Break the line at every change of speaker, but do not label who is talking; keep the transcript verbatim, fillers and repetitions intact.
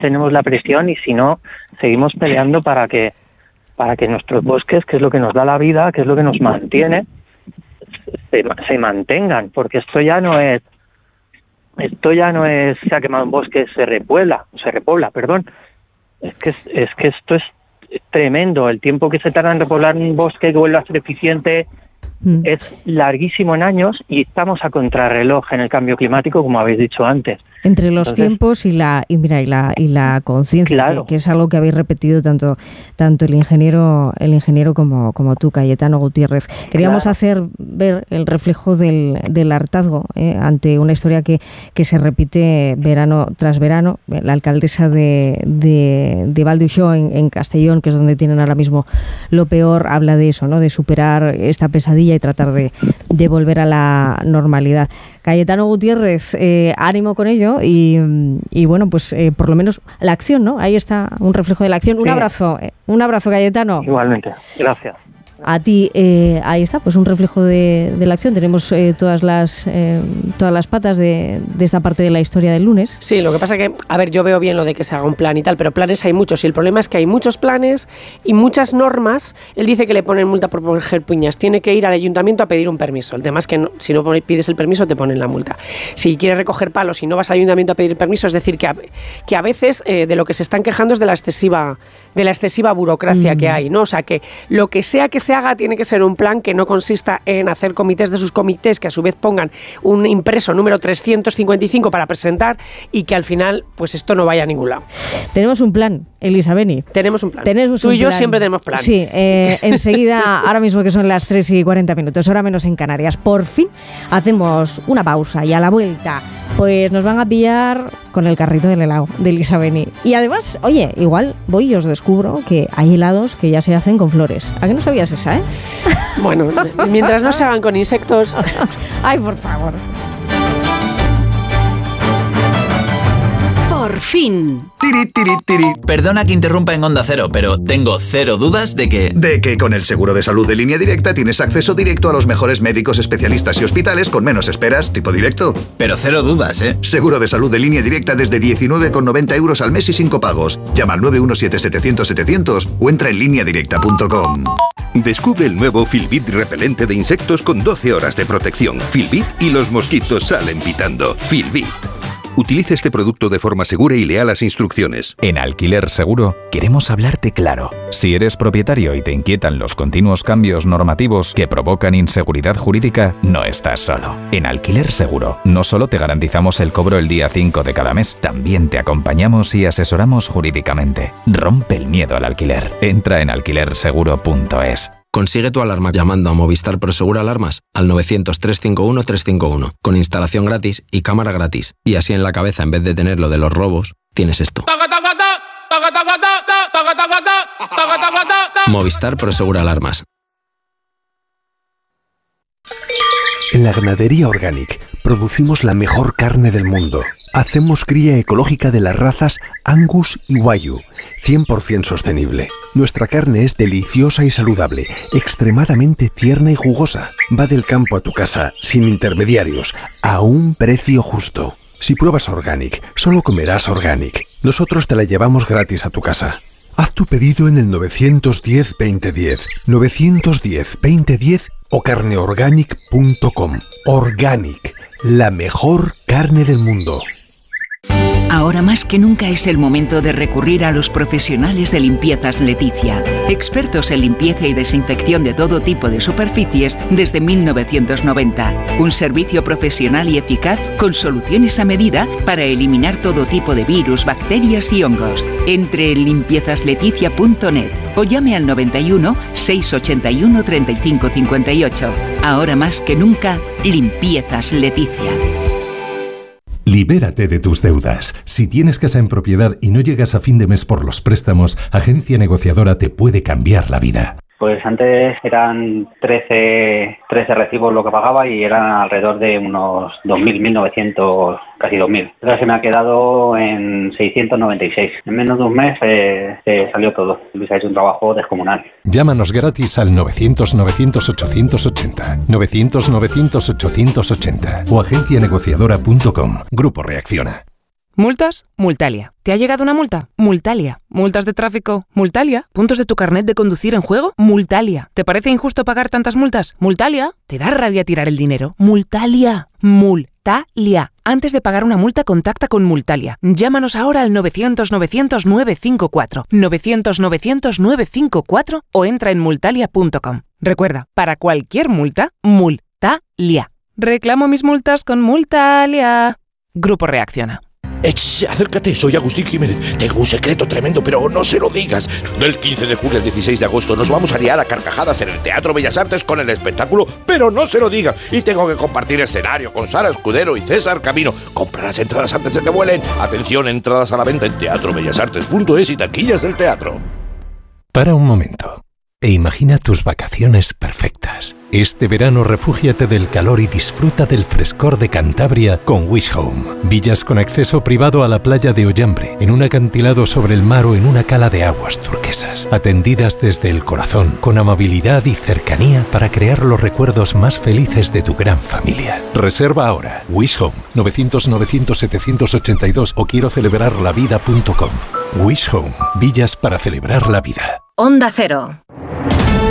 tenemos la presión y si no, seguimos peleando para que para que nuestros bosques, que es lo que nos da la vida, que es lo que nos mantiene, se, se mantengan, porque esto ya no es, esto ya no es, se ha quemado un bosque, se repuebla, se repobla, perdón, es que, es que esto es tremendo, el tiempo que se tarda en repoblar un bosque que vuelva a ser eficiente mm. es larguísimo en años y estamos a contrarreloj en el cambio climático, como habéis dicho antes.
Entre los Entonces, tiempos y la y mira y la y la conciencia, claro. que, que es algo que habéis repetido tanto tanto el ingeniero el ingeniero como como tú, Cayetano Gutiérrez. Queríamos claro. hacer ver el reflejo del, del hartazgo eh, ante una historia que, que se repite verano tras verano. La alcaldesa de de, de Val d'Uixó en, en Castellón, que es donde tienen ahora mismo lo peor, habla de eso, ¿no? De superar esta pesadilla y tratar de, de volver a la normalidad. Cayetano Gutiérrez, eh, ánimo con ello y, y bueno, pues eh, por lo menos la acción, ¿no? Ahí está un reflejo de la acción. Un sí. abrazo, eh, un abrazo, Cayetano.
Igualmente, gracias.
A ti, eh, ahí está, pues un reflejo de, de la acción. Tenemos eh, todas las eh, todas las patas de, de esta parte de la historia del lunes.
Sí, lo que pasa que, a ver, yo veo bien lo de que se haga un plan y tal, pero planes hay muchos y el problema es que hay muchos planes y muchas normas. Él dice que le ponen multa por poner piñas. Tiene que ir al ayuntamiento a pedir un permiso. El tema es que no, si no pides el permiso te ponen la multa. Si quieres recoger palos y no vas al ayuntamiento a pedir permiso, es decir, que a, que a veces eh, de lo que se están quejando es de la excesiva de la excesiva burocracia mm. que hay, ¿no? O sea, que lo que sea que se haga tiene que ser un plan que no consista en hacer comités de sus comités que a su vez pongan un impreso número trescientos cincuenta y cinco para presentar y que al final pues esto no vaya a ningún lado.
Tenemos un plan, Elisa Beni.
Tenemos un plan.
Tenemos
Tú
un
y yo
plan.
siempre tenemos plan.
Sí, eh, enseguida, sí. ahora mismo que son las tres y cuarenta minutos, hora menos en Canarias, por fin hacemos una pausa y a la vuelta pues nos van a pillar con el carrito del helado de Elisa Beni. Y además, oye, igual voy y os descubro que hay helados que ya se hacen con flores. ¿A qué no sabías esa, eh?
Bueno, mientras no se hagan con insectos.
Ay, por favor.
Por fin.
Tiri, tiri, tiri. Perdona que interrumpa en Onda Cero, pero tengo cero dudas de que...
De que con el seguro de salud de Línea Directa tienes acceso directo a los mejores médicos, especialistas y hospitales con menos esperas, tipo directo.
Pero cero dudas, ¿eh?
Seguro de salud de Línea Directa desde diecinueve con noventa euros al mes y sin copagos. Llama al nueve uno siete setecientos setecientos o entra en línea directa punto com.
Descubre el nuevo Filbit repelente de insectos con doce horas de protección. Filbit y los mosquitos salen pitando. Filbit. Utilice este producto de forma segura y lea las instrucciones.
En Alquiler Seguro queremos hablarte claro. Si eres propietario y te inquietan los continuos cambios normativos que provocan inseguridad jurídica, no estás solo. En Alquiler Seguro no solo te garantizamos el cobro el día cinco de cada mes, también te acompañamos y asesoramos jurídicamente. Rompe el miedo al alquiler. Entra en alquiler seguro punto es.
Consigue tu alarma llamando a Movistar Prosegur Alarmas al novecientos, trescientos cincuenta y uno, trescientos cincuenta y uno, con instalación gratis y cámara gratis. Y así en la cabeza, en vez de tener lo de los robos, tienes esto. Movistar Prosegur Alarmas.
En la Ganadería Organic producimos la mejor carne del mundo. Hacemos cría ecológica de las razas Angus y Wagyu, cien por ciento sostenible. Nuestra carne es deliciosa y saludable, extremadamente tierna y jugosa. Va del campo a tu casa, sin intermediarios, a un precio justo. Si pruebas Organic, solo comerás Organic. Nosotros te la llevamos gratis a tu casa. Haz tu pedido en el nueve uno cero, veinte diez, nueve uno cero, veinte diez o carneorganic punto com. Organic, la mejor carne del mundo.
Ahora más que nunca es el momento de recurrir a los profesionales de Limpiezas Leticia. Expertos en limpieza y desinfección de todo tipo de superficies desde mil novecientos noventa. Un servicio profesional y eficaz con soluciones a medida para eliminar todo tipo de virus, bacterias y hongos. Entre en limpiezas leticia punto net o llame al noventa y uno, seiscientos ochenta y uno, treinta y cinco cincuenta y ocho. Ahora más que nunca, Limpiezas Leticia.
Libérate de tus deudas. Si tienes casa en propiedad y no llegas a fin de mes por los préstamos, Agencia Negociadora te puede cambiar la vida.
Pues antes eran trece, trece recibos lo que pagaba y eran alrededor de unos dos mil, mil novecientos, casi dos mil. Ahora se me ha quedado en seiscientos noventa y seis. En menos de un mes eh, se salió todo. Luis ha hecho un trabajo descomunal.
Llámanos gratis al novecientos, novecientos, ochocientos ochenta, novecientos, novecientos, ochocientos ochenta o agencia negociadora punto com. Grupo Reacciona.
¿Multas? Multalia. ¿Te ha llegado una multa? Multalia. ¿Multas de tráfico? Multalia. ¿Puntos de tu carnet de conducir en juego? Multalia. ¿Te parece injusto pagar tantas multas? Multalia. ¿Te da rabia tirar el dinero? Multalia. Multalia. Antes de pagar una multa, contacta con Multalia. Llámanos ahora al novecientos novecientos nueve cinco cuatro, novecientos novecientos nueve cinco cuatro o entra en multalia punto com. Recuerda, para cualquier multa, Multalia. Reclamo mis multas con Multalia. Grupo Reacciona.
Ech, acércate, soy Agustín Jiménez. Tengo un secreto tremendo, pero no se lo digas. Del quince de julio al dieciséis de agosto nos vamos a liar a carcajadas en el Teatro Bellas Artes con el espectáculo, pero no se lo digas. Y tengo que compartir escenario con Sara Escudero y César Camino. Compra las entradas antes de que vuelen. Atención, entradas a la venta en teatro bellas artes punto es y taquillas del teatro.
Para un momento e imagina tus vacaciones perfectas. Este verano refúgiate del calor y disfruta del frescor de Cantabria con Wish Home. Villas con acceso privado a la playa de Ollambre, en un acantilado sobre el mar o en una cala de aguas turquesas. Atendidas desde el corazón, con amabilidad y cercanía para crear los recuerdos más felices de tu gran familia. Reserva ahora. Wish Home, novecientos novecientos setecientos ochenta y dos o quiero celebrar la vida punto com. Wish Home, villas para celebrar la vida.
Onda Cero.